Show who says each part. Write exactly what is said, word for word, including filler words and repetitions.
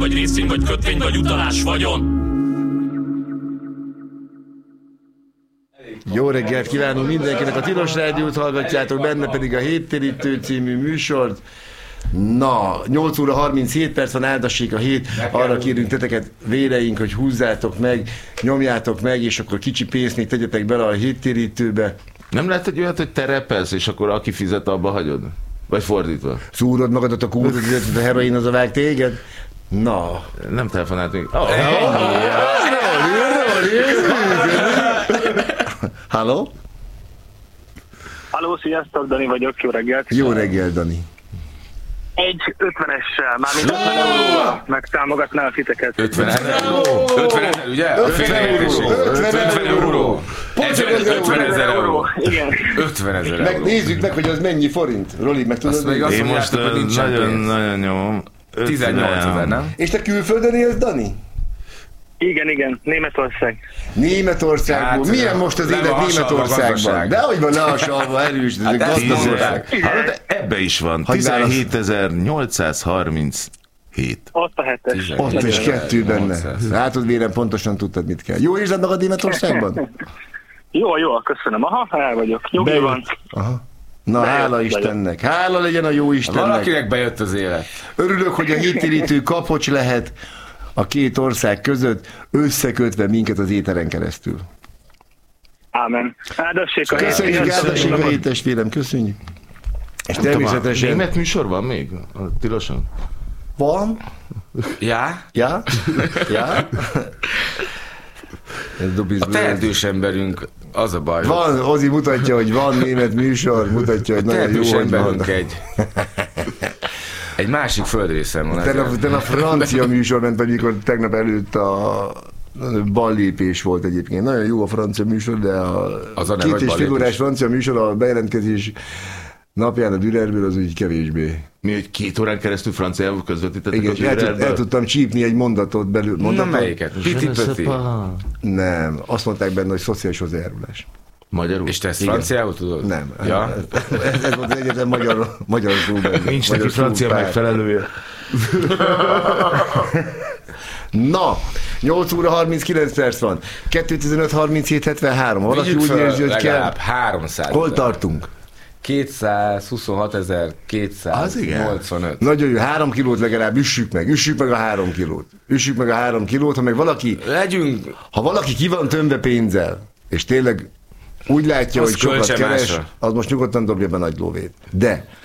Speaker 1: Vagy részvény, vagy kötvény, vagy utalás vagyon.
Speaker 2: Jó reggelt kívánunk mindenkinek, a Tilos Rádiót hallgatjátok, benne pedig a Héttérítő című műsort. Na, nyolc óra harminchét perc van, áldassék a hét, arra kérünk teteket véreink, hogy húzzátok meg, nyomjátok meg, és akkor kicsi pénzt még tegyetek bele a Héttérítőbe.
Speaker 3: Nem lehet egy olyat, hogy te repelsz, és akkor aki fizet, abba hagyod? Vagy fordítva?
Speaker 2: Szúrod magadat a kúrod, hogy a heroin az a vág téged? Na.
Speaker 3: Nem telefonáltunk. Oh,
Speaker 2: Halló?
Speaker 4: Halló, sziasztok, Dani vagyok, jó reggelt.
Speaker 2: Jó reggel, Dani.
Speaker 4: Egy ötvenessel, mármint ötven euróval megtámogatnál titeket.
Speaker 3: ötven euró? ötven ezer, ugye?
Speaker 2: ötven euró.
Speaker 3: ötven euró.
Speaker 2: ötven
Speaker 4: ezer euró. Igen.
Speaker 3: ötven ezer euró.
Speaker 2: Megnézzük meg, hogy az mennyi forint. Roli, meg tudod?
Speaker 3: még azt
Speaker 2: Én
Speaker 3: mondjátok, hogy nincsen pénz.
Speaker 2: nagyon nyomom.
Speaker 3: tizennyolc ezer, nem?
Speaker 2: És te külföldön élsz, Dani?
Speaker 4: Igen, igen, Németország.
Speaker 2: Németországból.
Speaker 3: Hát,
Speaker 2: milyen most az élet Németországban? Dehogy van lehasalva, erős, ez egy gazdag ország.
Speaker 3: Hát ebbe is van. tizenhétezer-nyolcszázharminchét.
Speaker 4: Ott a hetes.
Speaker 2: Ott is kettő benne. Látod, vélem pontosan tudtad, mit kell. Jó érzed magad Németországban?
Speaker 4: Jó, jó, köszönöm. Aha, el vagyok. Nyugi van.
Speaker 2: Aha. Na,
Speaker 4: bejött,
Speaker 2: hála
Speaker 4: bejött.
Speaker 2: Istennek. Hála legyen a jó Istennek.
Speaker 3: Valakinek bejött az élet.
Speaker 2: Örülök, hogy a Héttérítő kapocs lehet a két ország között, összekötve minket az éteren keresztül.
Speaker 4: Ámen. Áldassék a hét.
Speaker 2: Köszönjük, áldassék a hét, testvérem, köszönjük. És természetesen...
Speaker 3: Német műsor van még? A Tiloson?
Speaker 2: Van?
Speaker 3: Já?
Speaker 2: Ja? Ja?
Speaker 3: A tehetős emberünk, az a baj.
Speaker 2: Van, Ozi mutatja, hogy van német műsor, mutatja, hogy nagyon jó, hogy van.
Speaker 3: egy. Egy másik földrészen van.
Speaker 2: Utána a francia műsor ment, vagy mikor tegnap előtt a ballépés volt egyébként. Nagyon jó a francia műsor, de a, a két és fél órás francia műsor a bejelentkezés napján a Dürerből az úgy kevésbé.
Speaker 3: Mi, hogy két órán keresztül franciául közvetítettek a
Speaker 2: Dürerből? El, el tudtam csípni egy mondatot belül. Mondatot?
Speaker 3: Na melyiket? Piti-piti?
Speaker 2: Nem, azt mondták benne, hogy szociális hozzájárulás.
Speaker 3: Magyarul? És te ezt franciául tudod?
Speaker 2: Nem.
Speaker 3: Ja?
Speaker 2: Ez, ez volt az egyetlen magyar, magyar szó benne.
Speaker 3: Nincs neki francia megfelelője.
Speaker 2: Na, nyolc óra harminckilenc perc van. kettő tizenöt harminchét hetvenhárom. Valaki úgy érzi, hogy kell.
Speaker 3: háromszáz.
Speaker 2: Hol tartunk?
Speaker 3: kétszázhuszonhatezer-kétszáznyolcvanöt.
Speaker 2: Nagyon jó, három kilót legalább üssük meg, üssük meg a három kilót. Üssük meg a három kilót, ha meg valaki...
Speaker 3: Legyünk...
Speaker 2: Ha valaki ki van tömve pénzzel, és tényleg úgy látja,
Speaker 3: az
Speaker 2: hogy sokat keres,
Speaker 3: másra.
Speaker 2: az most nyugodtan dobja be nagy lóvét. De